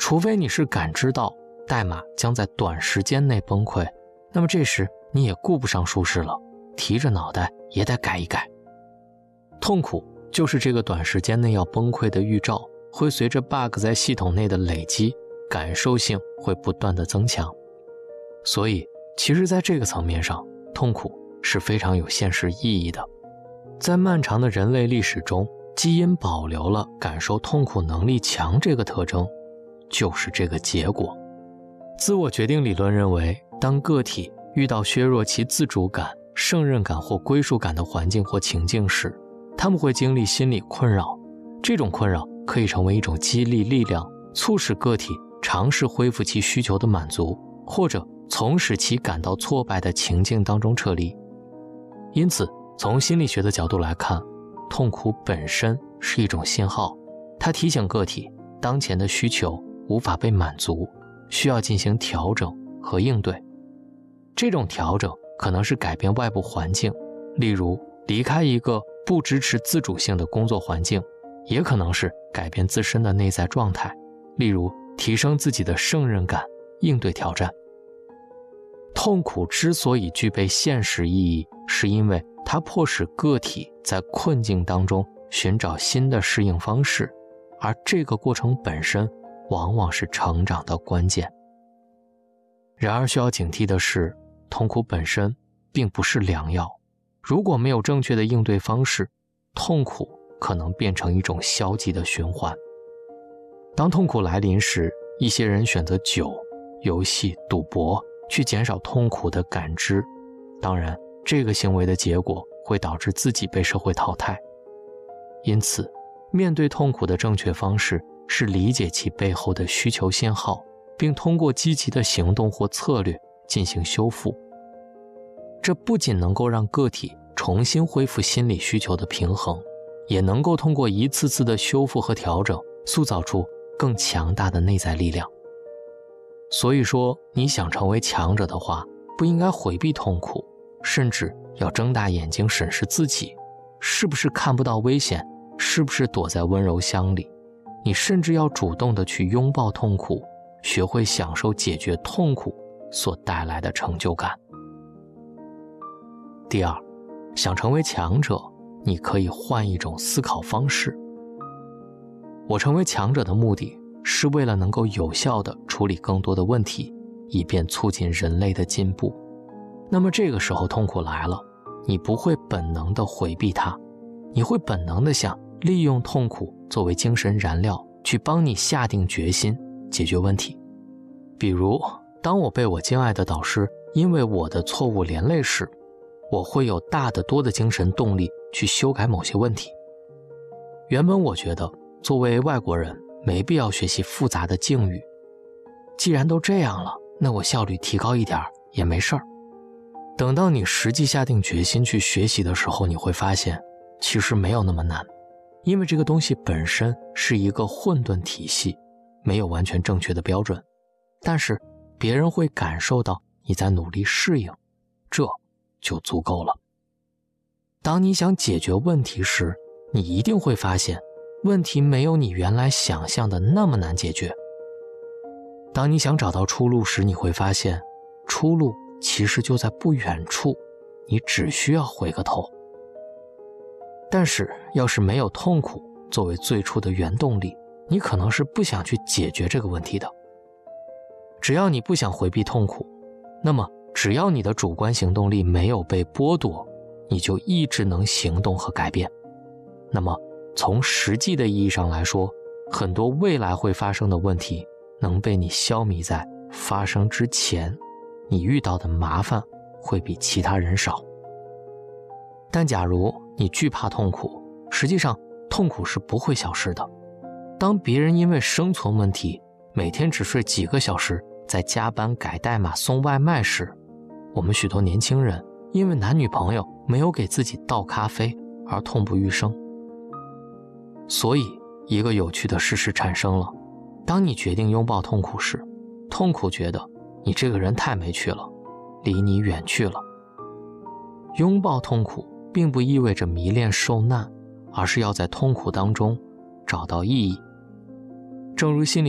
除非你是感知到代码将在短时间内崩溃，那么这时你也顾不上舒适了，提着脑袋也得改一改。痛苦就是这个短时间内要崩溃的预兆，会随着 bug 在系统内的累积，感受性会不断的增强。所以其实在这个层面上，痛苦是非常有现实意义的。在漫长的人类历史中，基因保留了感受痛苦能力强这个特征，就是这个结果。自我决定理论认为，当个体遇到削弱其自主感、胜任感或归属感的环境或情境时，他们会经历心理困扰。这种困扰可以成为一种激励力量，促使个体尝试恢复其需求的满足，或者从使其感到挫败的情境当中撤离。因此，从心理学的角度来看，痛苦本身是一种信号，它提醒个体当前的需求无法被满足，需要进行调整和应对。这种调整可能是改变外部环境，例如离开一个不支持自主性的工作环境，也可能是改变自身的内在状态，例如提升自己的胜任感，应对挑战。痛苦之所以具备现实意义，是因为它迫使个体在困境当中寻找新的适应方式，而这个过程本身往往是成长的关键。然而需要警惕的是，痛苦本身并不是良药，如果没有正确的应对方式，痛苦可能变成一种消极的循环。当痛苦来临时，一些人选择酒、游戏、赌博去减少痛苦的感知，当然这个行为的结果会导致自己被社会淘汰。因此，面对痛苦的正确方式是理解其背后的需求信号，并通过积极的行动或策略进行修复。这不仅能够让个体重新恢复心理需求的平衡，也能够通过一次次的修复和调整，塑造出更强大的内在力量。所以说，你想成为强者的话，不应该回避痛苦，甚至要睁大眼睛审视自己，是不是看不到危险，是不是躲在温柔乡里。你甚至要主动地去拥抱痛苦，学会享受解决痛苦所带来的成就感。第二，想成为强者，你可以换一种思考方式。我成为强者的目的是为了能够有效地处理更多的问题，以便促进人类的进步。那么这个时候痛苦来了，你不会本能地回避它，你会本能地想利用痛苦作为精神燃料，去帮你下定决心解决问题。比如，当我被我敬爱的导师因为我的错误连累时，我会有大得多的精神动力去修改某些问题。原本我觉得作为外国人没必要学习复杂的敬语，既然都这样了，那我效率提高一点也没事儿。等到你实际下定决心去学习的时候，你会发现其实没有那么难，因为这个东西本身是一个混沌体系，没有完全正确的标准，但是别人会感受到你在努力适应，这就足够了。当你想解决问题时，你一定会发现问题没有你原来想象的那么难解决。当你想找到出路时，你会发现出路其实就在不远处，你只需要回个头。但是要是没有痛苦作为最初的原动力，你可能是不想去解决这个问题的。只要你不想回避痛苦，那么只要你的主观行动力没有被剥夺，你就一直能行动和改变。那么从实际的意义上来说，很多未来会发生的问题能被你消弭在发生之前，你遇到的麻烦会比其他人少。但假如你惧怕痛苦，实际上痛苦是不会消失的。当别人因为生存问题每天只睡几个小时，在加班改代码送外卖时，我们许多年轻人因为男女朋友没有给自己倒咖啡而痛不欲生。所以一个有趣的事实产生了，当你决定拥抱痛苦时，痛苦觉得你这个人太没趣了，离你远去了。拥抱痛苦并不意味着迷恋受难，而是要在痛苦当中找到意义。正如心理